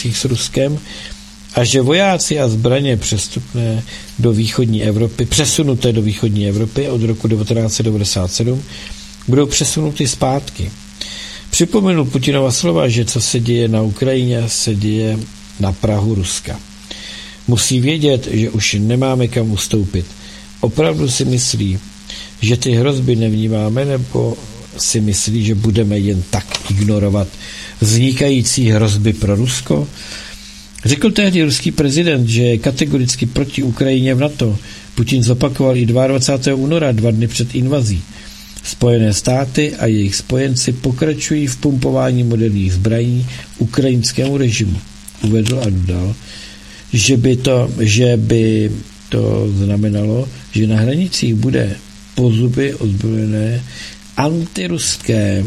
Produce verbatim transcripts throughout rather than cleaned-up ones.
hranicích s Ruskem a že vojáci a zbraně přestupné do východní Evropy, přesunuté do východní Evropy od roku devatenáct set devadesát sedm, budou přesunuty zpátky. Připomenul Putinova slova, že co se děje na Ukrajině, se děje na prahu Ruska. Musí vědět, že už nemáme kam ustoupit. Opravdu si myslí, že ty hrozby nevnímáme, nebo si myslí, že budeme jen tak ignorovat vznikající hrozby pro Rusko? Řekl tehdy ruský prezident, že je kategoricky proti Ukrajině v NATO. Putin zopakoval i dvacátého druhého února, dva dny před invazí. Spojené státy a jejich spojenci pokračují v pumpování moderních zbraní ukrajinskému režimu. Uvedl a dodal, že by to, že by to znamenalo, že na hranicích bude pozuby ozbrojené antiruské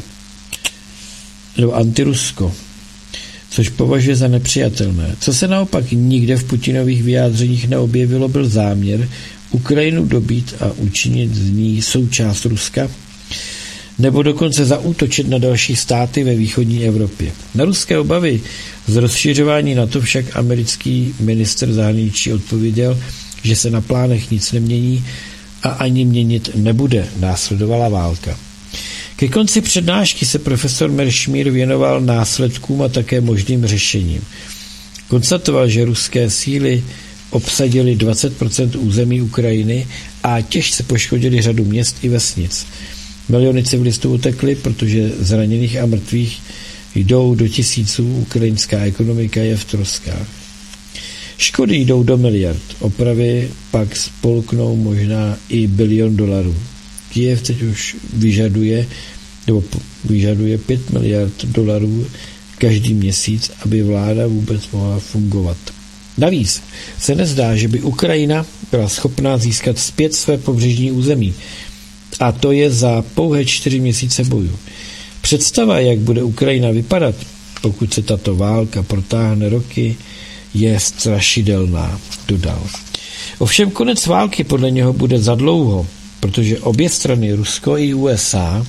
nebo antirusko, což považuje za nepřijatelné. Co se naopak nikde v Putinových vyjádřeních neobjevilo, byl záměr Ukrajinu dobít a učinit z ní součást Ruska, nebo dokonce zaútočit na další státy ve východní Evropě. Na ruské obavy z rozšiřování NATO však americký ministr zahraničí odpověděl, že se na plánech nic nemění a ani měnit nebude. Následovala válka. Ke konci přednášky se profesor Meršmír věnoval následkům a také možným řešením. Konstatoval, že ruské síly obsadili dvacet procent území Ukrajiny a těžce poškodili řadu měst i vesnic. Miliony civilistů utekly, protože zraněných a mrtvých jdou do tisíců, ukrajinská ekonomika je v troskách. Škody jdou do miliard, opravy pak spolknou možná i bilion dolarů. Kyjev teď už vyžaduje, nebo vyžaduje pět miliard dolarů každý měsíc, aby vláda vůbec mohla fungovat. Navíc se nezdá, že by Ukrajina byla schopná získat zpět své pobřežní území. A to je za pouhé čtyři měsíce bojů. Představa, jak bude Ukrajina vypadat, pokud se tato válka protáhne roky, je strašidelná, dodal. Ovšem konec války podle něho bude za dlouho, protože obě strany, Rusko i U S A,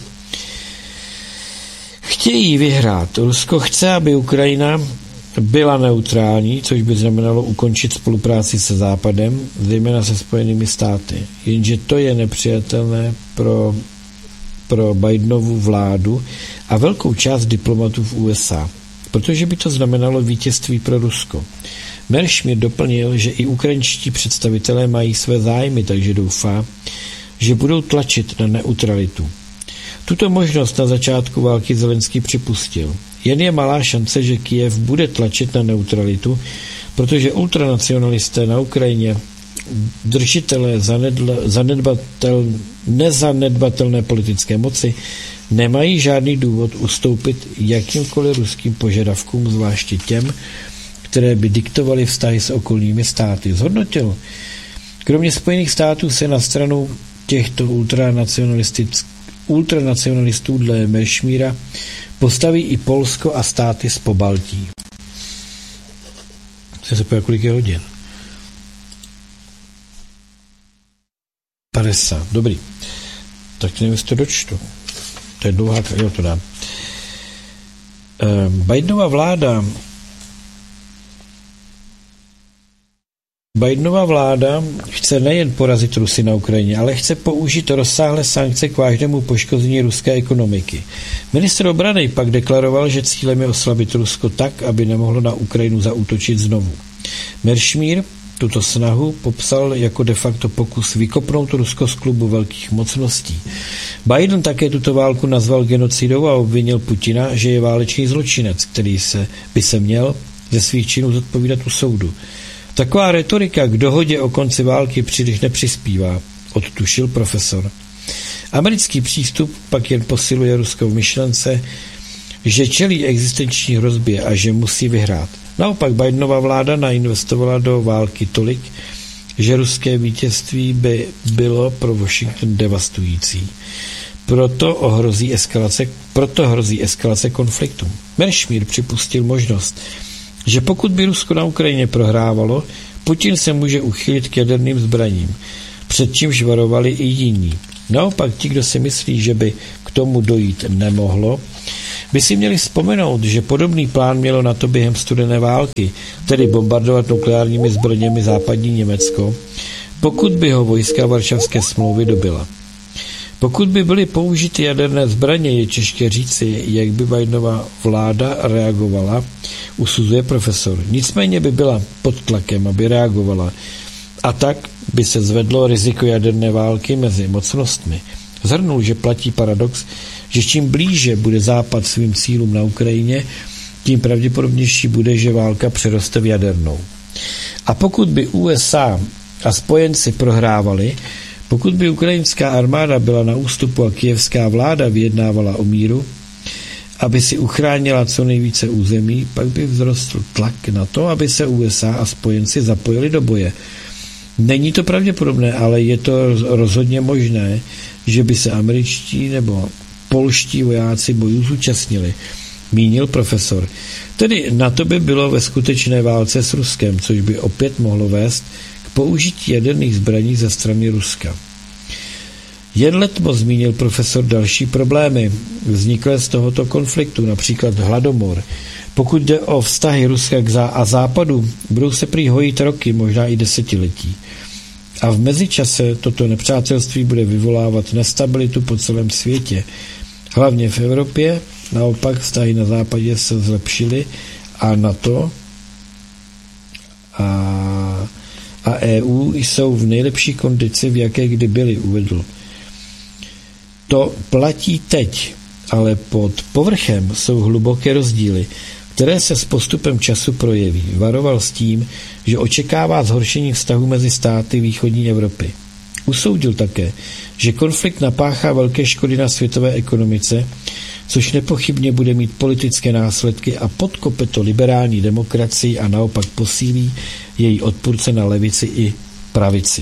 chtějí vyhrát. Rusko chce, aby Ukrajina byla neutrální, což by znamenalo ukončit spolupráci se Západem, zejména se Spojenými státy. Jenže to je nepřijatelné pro, pro Bidenovu vládu a velkou část diplomatů v U S A, protože by to znamenalo vítězství pro Rusko. Meršmír doplnil, že i ukrajinští představitelé mají své zájmy, takže doufá, že budou tlačit na neutralitu. Tuto možnost na začátku války Zelenský připustil. Jen je malá šance, že Kyjev bude tlačit na neutralitu, protože ultranacionalisté na Ukrajině, držitelé zanedbatel, nezanedbatelné politické moci, nemají žádný důvod ustoupit jakýmkoliv ruským požadavkům, zvláště těm, které by diktovaly vztahy s okolními státy. Zhodnotil. Kromě Spojených států se na stranu těchto ultranacionalistů dle Meršmíra postaví i Polsko a státy z Pobaltí. Se pojde, kolik je hodin? padesát. Dobrý. Tak nevím, jestli to dočtu. To je dlouhá, jo, to dám. Bidenova vláda Bidenova vláda chce nejen porazit Rusy na Ukrajině, ale chce použít rozsáhlé sankce k vážnému poškození ruské ekonomiky. Ministr obrany pak deklaroval, že cílem je oslabit Rusko tak, aby nemohlo na Ukrajinu zaútočit znovu. Meršmír tuto snahu popsal jako de facto pokus vykopnout Rusko z klubu velkých mocností. Biden také tuto válku nazval genocidou a obvinil Putina, že je válečný zločinec, který se, by se měl ze svých činů zodpovídat u soudu. Taková retorika k dohodě o konci války příliš nepřispívá, odtušil profesor. Americký přístup pak jen posiluje Rusko v myšlence, že čelí existenční hrozbě a že musí vyhrát. Naopak Bidenova vláda nainvestovala do války tolik, že ruské vítězství by bylo pro Washington devastující. Proto ohrozí eskalace, proto hrozí eskalace konfliktu. Meršmír připustil možnost, že pokud by Rusko na Ukrajině prohrávalo, Putin se může uchylit k jaderným zbraním, před čímž varovali i jiní. Naopak ti, kdo si myslí, že by k tomu dojít nemohlo, by si měli vzpomenout, že podobný plán mělo NATO během studené války, tedy bombardovat nukleárními zbraněmi západní Německo, pokud by ho vojska Varšavské smlouvy dobyla. Pokud by byly použity jaderné zbraně, je těžké říci, jak by Bidenova vláda reagovala, usuzuje profesor. Nicméně by byla pod tlakem, aby reagovala. A tak by se zvedlo riziko jaderné války mezi mocnostmi. Zhrnul, že platí paradox, že čím blíže bude Západ svým cílům na Ukrajině, tím pravděpodobnější bude, že válka přeroste v jadernou. A pokud by U S A a spojenci prohrávali, pokud by ukrajinská armáda byla na ústupu a kyjevská vláda vyjednávala o míru, aby si uchránila co nejvíce území, pak by vzrostl tlak na to, aby se U S A a spojenci zapojili do boje. Není to pravděpodobné, ale je to rozhodně možné, že by se američtí nebo polští vojáci bojů zúčastnili, mínil profesor. Tedy NATO by bylo ve skutečné válce s Ruskem, což by opět mohlo vést k použití jaderných zbraní ze strany Ruska. Jen letmo zmínil profesor další problémy vzniklé z tohoto konfliktu, například hladomor. Pokud jde o vztahy Ruska k zá- a Západu, budou se prý hojit roky, možná i desetiletí. A v mezičase toto nepřátelství bude vyvolávat nestabilitu po celém světě. Hlavně v Evropě, naopak vztahy na západě se zlepšily a NATO a, a E U jsou v nejlepší kondici, v jaké kdy byly, uvedl. To platí teď, ale pod povrchem jsou hluboké rozdíly, které se s postupem času projeví. Varoval s tím, že očekává zhoršení vztahu mezi státy východní Evropy. Usoudil také, že konflikt napáchá velké škody na světové ekonomice, což nepochybně bude mít politické následky a podkope to liberální demokracii a naopak posílí její odpůrce na levici i pravici.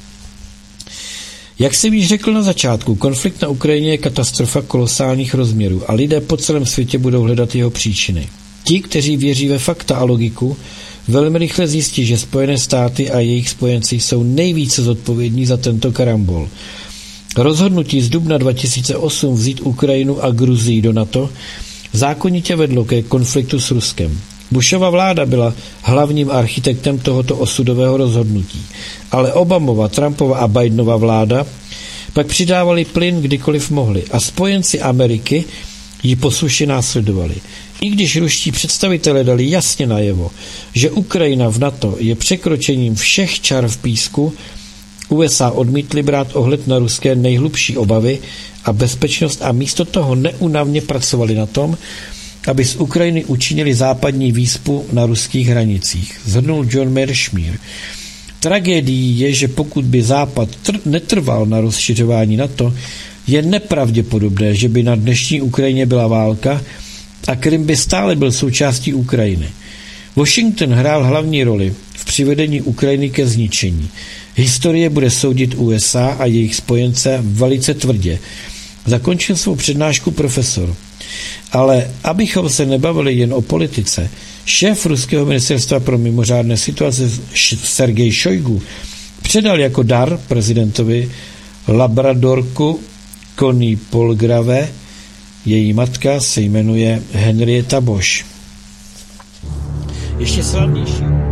Jak jsem již řekl na začátku, konflikt na Ukrajině je katastrofa kolosálních rozměrů a lidé po celém světě budou hledat jeho příčiny. Ti, kteří věří ve fakta a logiku, velmi rychle zjistí, že Spojené státy a jejich spojenci jsou nejvíce zodpovědní za tento karambol. Rozhodnutí z dubna dva tisíce osm vzít Ukrajinu a Gruzii do NATO zákonitě vedlo ke konfliktu s Ruskem. Bushova vláda byla hlavním architektem tohoto osudového rozhodnutí, ale Obamova, Trumpova a Bidenova vláda pak přidávali plyn kdykoliv mohli a spojenci Ameriky ji poslušně následovali. I když ruští představitelé dali jasně najevo, že Ukrajina v NATO je překročením všech čar v písku, U S A odmítli brát ohled na ruské nejhlubší obavy a bezpečnost a místo toho neúnavně pracovali na tom, aby z Ukrajiny učinili západní výspu na ruských hranicích. Zhrnul John Mearsheimer. Tragédií je, že pokud by Západ tr- netrval na rozšiřování NATO, je nepravděpodobné, že by na dnešní Ukrajině byla válka a Krym by stále byl součástí Ukrajiny. Washington hrál hlavní roli v přivedení Ukrajiny ke zničení. Historie bude soudit U S A a jejich spojence velice tvrdě. Zakončil svou přednášku profesor. Ale abychom se nebavili jen o politice, šéf ruského ministerstva pro mimořádné situace Sergej Šojgu předal jako dar prezidentovi labradorku Connie Polgrave. Její matka se jmenuje Henrietta Bosch. Ještě slavnější.